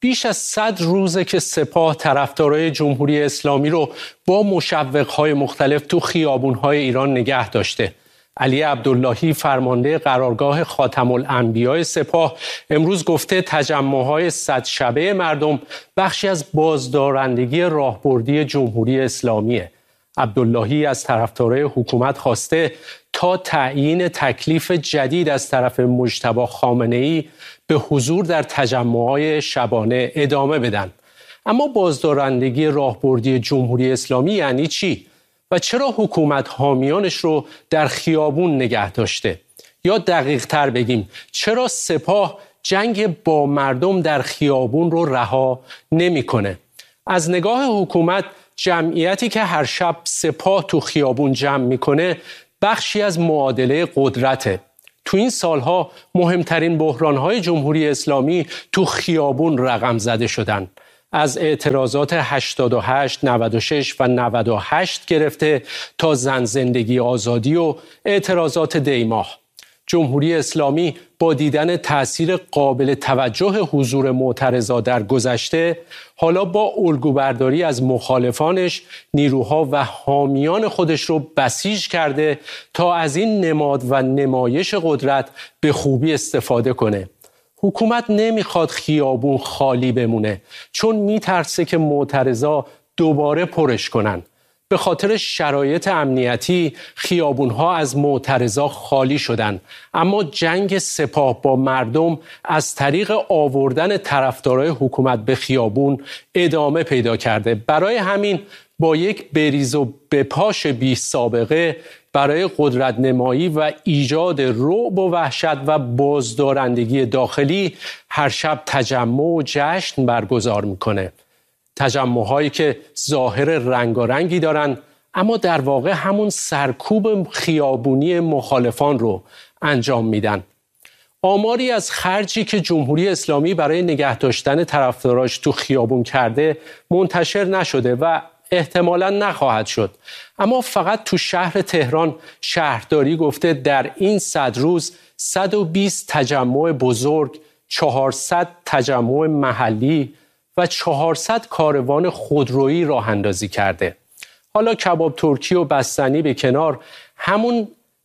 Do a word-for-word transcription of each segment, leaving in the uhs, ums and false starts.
بیش از صد روزه که سپاه طرفدارای جمهوری اسلامی رو با مشوق‌های مختلف تو خیابون‌های ایران نگه داشته. علی عبداللهی فرمانده قرارگاه خاتم الانبیاء سپاه امروز گفته تجمع‌های صد شبه مردم بخشی از بازدارندگی راهبردی جمهوری اسلامیه. عبداللهی از طرفدارای حکومت خواسته تا تعیین تکلیف جدید از طرف مجتبی خامنه‌ای به حضور در تجمع‌های شبانه ادامه بدن. اما بازدارندگی راهبردی جمهوری اسلامی یعنی چی؟ و چرا حکومت حامیانش رو در خیابون نگه داشته؟ یا دقیق تر بگیم چرا سپاه جنگ با مردم در خیابون رو رها نمی‌کنه؟ از نگاه حکومت جمعیتی که هر شب سپاه تو خیابون جمع میکنه بخشی از معادله قدرته. تو این سالها مهمترین بحرانهای جمهوری اسلامی تو خیابون رقم زده شدن. از اعتراضات هشتاد و هشت، نود و شش و نود و هشت گرفته تا زن زندگی آزادی و اعتراضات دیماه. جمهوری اسلامی با دیدن تأثیر قابل توجه حضور معترضا در گذشته، حالا با الگوبرداری از مخالفانش نیروها و حامیان خودش رو بسیج کرده تا از این نماد و نمایش قدرت به خوبی استفاده کنه. حکومت نمیخواد خیابون خالی بمونه چون میترسه که معترضا دوباره پرش کنن. به خاطر شرایط امنیتی خیابونها از معترضا خالی شدن، اما جنگ سپاه با مردم از طریق آوردن طرفدارای حکومت به خیابون ادامه پیدا کرده. برای همین با یک بریز و بپاش بی سابقه برای قدرت نمایی و ایجاد رعب و وحشت و بازدارندگی داخلی هر شب تجمع و جشن برگزار میکنه. تجمع‌هایی که ظاهر رنگارنگی دارن اما در واقع همون سرکوب خیابونی مخالفان رو انجام میدن. آماری از خرجی که جمهوری اسلامی برای نگه داشتن طرفداراش تو خیابون کرده منتشر نشده و احتمالاً نخواهد شد. اما فقط تو شهر تهران شهرداری گفته در این صد روز صد و بیست تجمع بزرگ، چهارصد تجمع محلی و چهارصد کاروان خودرویی راه اندازی کرده. حالا کباب ترکی و بستنی به کنار، همون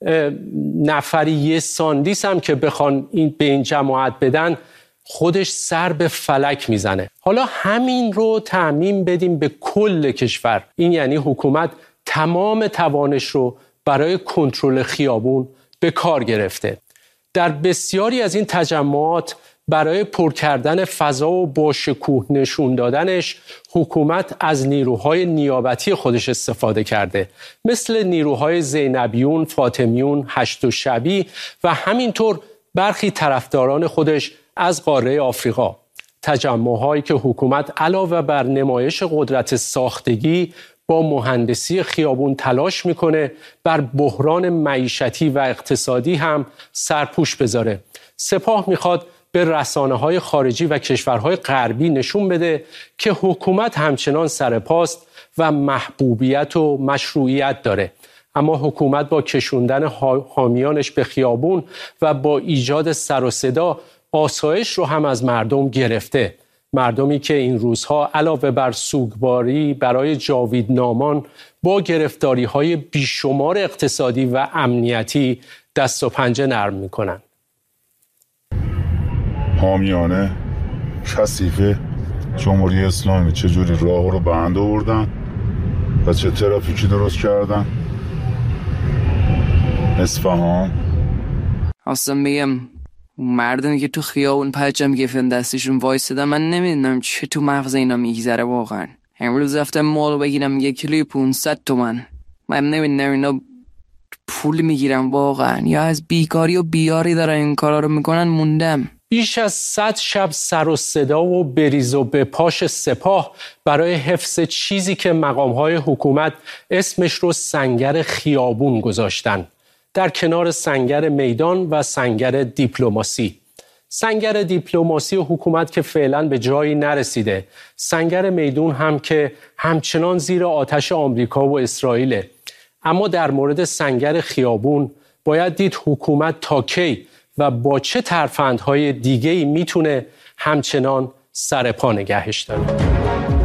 نفری یه ساندیس هم که بخوان این به این جماعت بدن خودش سر به فلک میزنه. حالا همین رو تعمیم بدیم به کل کشور. این یعنی حکومت تمام توانش رو برای کنترل خیابون به کار گرفته. در بسیاری از این تجمعات برای پر کردن فضا و با شکوه نشون دادنش حکومت از نیروهای نیابتی خودش استفاده کرده، مثل نیروهای زینبیون، فاطمیون، هشت و شبی و همینطور برخی طرفداران خودش از قاره آفریقا. تجمع‌هایی که حکومت علاوه بر نمایش قدرت ساختگی با مهندسی خیابون تلاش میکنه بر بحران معیشتی و اقتصادی هم سرپوش بذاره. سپاه میخواد به رسانه‌های خارجی و کشورهای غربی نشون بده که حکومت همچنان سرپاست و محبوبیت و مشروعیت داره. اما حکومت با کشوندن حامیانش به خیابون و با ایجاد سر و صدا آسایش رو هم از مردم گرفته. مردمی که این روزها علاوه بر سوگواری برای جاویدنامان با گرفتاری‌های بیشمار اقتصادی و امنیتی دست و پنجه نرم می‌کنن. حامیانه کثیف جمهوری اسلامی چجوری راه رو بند آوردن و چه ترافیکی درست کردن. اصفهان اصلا بگم مردمی که تو خیابون پرچم گرفتن دستشون وایسادن، من نمیدونم چه تو مغز اینا میگذره واقعا. امروز رفتم مال بگیرم یک کیلوی پونصد تومن، من نمیدونم اینا پول میگیرن واقعا یا از بیکاری و بیاری دارن این کارا رو میکنن. موندم. بیش از صد شب سر و صدا و بریز و بپاش سپاه برای حفظ چیزی که مقام‌های حکومت اسمش رو سنگر خیابون گذاشتن، در کنار سنگر میدان و سنگر دیپلماسی. سنگر دیپلماسی و حکومت که فعلا به جایی نرسیده، سنگر میدون هم که همچنان زیر آتش آمریکا و اسرائیله. اما در مورد سنگر خیابون باید دید حکومت تا کی و با چه ترفندهای دیگه‌ای میتونه همچنان سر پا نگهش داره.